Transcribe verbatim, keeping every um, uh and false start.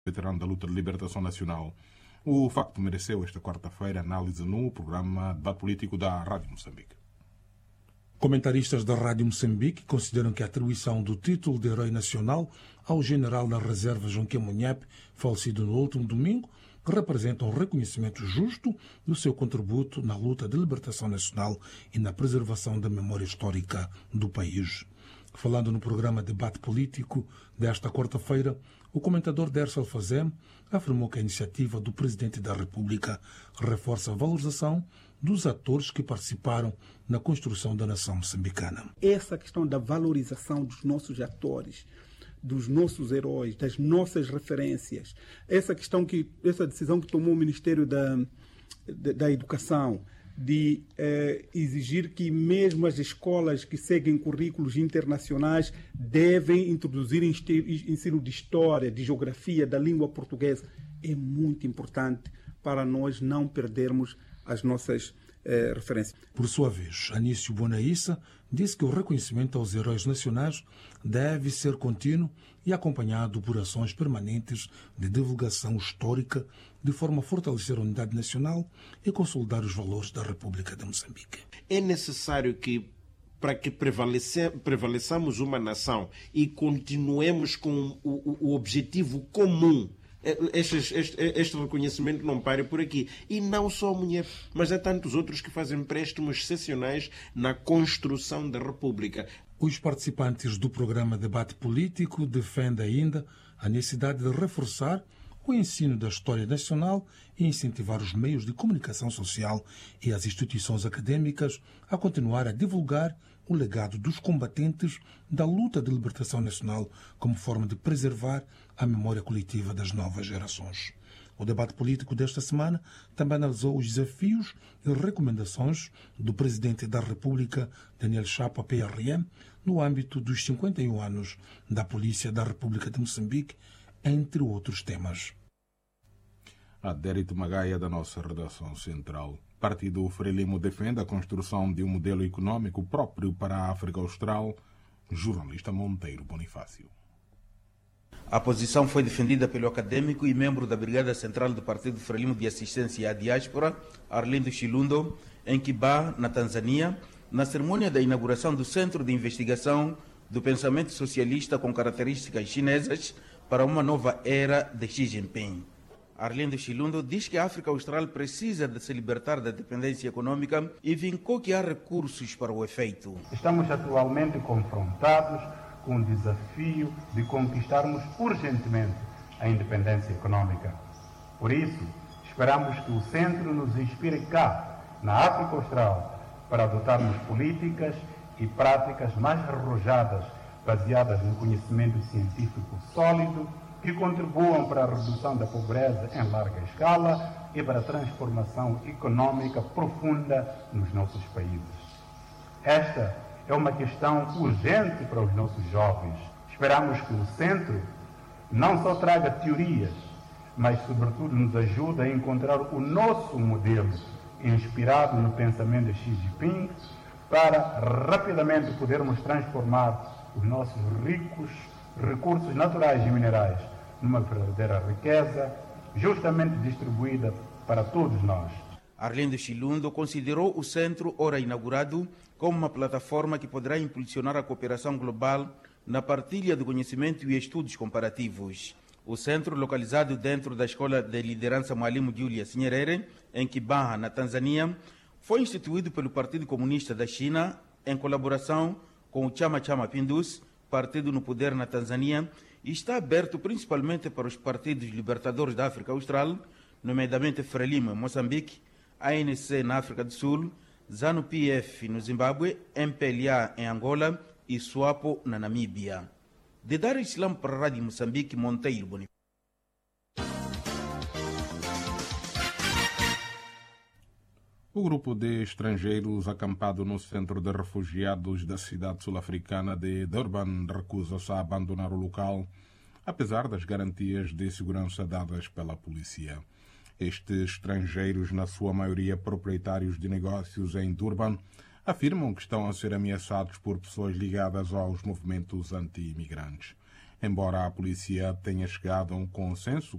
veterano da luta de libertação nacional. O facto mereceu esta quarta-feira análise no programa Debate Político da Rádio Moçambique. Comentaristas da Rádio Moçambique consideram que a atribuição do título de Herói Nacional ao general da reserva Jonqué Munhep, falecido no último domingo, representa um reconhecimento justo do seu contributo na luta de libertação nacional e na preservação da memória histórica do país. Falando no programa Debate Político desta quarta-feira, o comentador Derso Alfazem afirmou que a iniciativa do Presidente da República reforça a valorização dos atores que participaram na construção da nação moçambicana. Essa questão da valorização dos nossos atores, dos nossos heróis, das nossas referências, essa questão que, essa decisão que tomou o Ministério da, da, da Educação, de eh, exigir que mesmo as escolas que seguem currículos internacionais devem introduzir ensino de história, de geografia, da língua portuguesa, é muito importante para nós não perdermos as nossas eh, referências. Por sua vez, Anício Bonaissa disse que o reconhecimento aos heróis nacionais deve ser contínuo e acompanhado por ações permanentes de divulgação histórica, de forma a fortalecer a unidade nacional e consolidar os valores da República de Moçambique. É necessário que, para que prevaleça, prevaleçamos uma nação e continuemos com o, o objetivo comum, Este, este, este reconhecimento não pare por aqui. E não só a mulher, mas há tantos outros que fazem empréstimos excepcionais na construção da República. Os participantes do programa Debate Político defendem ainda a necessidade de reforçar o ensino da história nacional e incentivar os meios de comunicação social e as instituições acadêmicas a continuar a divulgar o legado dos combatentes da luta de libertação nacional como forma de preservar a memória coletiva das novas gerações. O debate político desta semana também analisou os desafios e recomendações do Presidente da República, Daniel Chapo, P R M, no âmbito dos cinquenta e um anos da Polícia da República de Moçambique, entre outros temas. Adérito Magaia, da nossa redação central. Partido Frelimo defende a construção de um modelo econômico próprio para a África Austral. Jornalista Monteiro Bonifácio. A posição foi defendida pelo acadêmico e membro da Brigada Central do Partido Frelimo de Assistência à Diáspora, Arlindo Chilundo, em Kibá, na Tanzânia, na cerimônia da inauguração do Centro de Investigação do Pensamento Socialista com características chinesas para uma nova era de Xi Jinping. Arlindo Chilundo diz que a África Austral precisa de se libertar da dependência econômica e vincou que há recursos para o efeito. Estamos atualmente confrontados com o desafio de conquistarmos urgentemente a independência econômica. Por isso, esperamos que o Centro nos inspire cá, na África Austral, para adotarmos políticas e práticas mais arrojadas, baseadas no conhecimento científico sólido, que contribuam para a redução da pobreza em larga escala e para a transformação econômica profunda nos nossos países. Esta é uma questão urgente para os nossos jovens. Esperamos que o Centro não só traga teorias, mas, sobretudo, nos ajude a encontrar o nosso modelo, inspirado no pensamento de Xi Jinping, para rapidamente podermos transformar os nossos ricos recursos naturais e minerais numa verdadeira riqueza, justamente distribuída para todos nós. Arlindo Chilundo considerou o centro, ora inaugurado, como uma plataforma que poderá impulsionar a cooperação global na partilha de conhecimento e estudos comparativos. O centro, localizado dentro da Escola de Liderança Mwalimu Julius Nyerere, em Kibaha, na Tanzânia, foi instituído pelo Partido Comunista da China em colaboração com o Chama Cha Mapinduzi, partido no poder na Tanzânia, e está aberto principalmente para os partidos libertadores da África Austral, nomeadamente Frelimo em Moçambique, A N C na África do Sul, ZANU-P F no Zimbábue, M P L A em Angola e SWAPO na Namíbia. De Dar Islam para a Rádio Moçambique, Monteiro Bonifácio. O grupo de estrangeiros acampado no centro de refugiados da cidade sul-africana de Durban recusa-se a abandonar o local, apesar das garantias de segurança dadas pela polícia. Estes estrangeiros, na sua maioria proprietários de negócios em Durban, afirmam que estão a ser ameaçados por pessoas ligadas aos movimentos anti-imigrantes. Embora a polícia tenha chegado a um consenso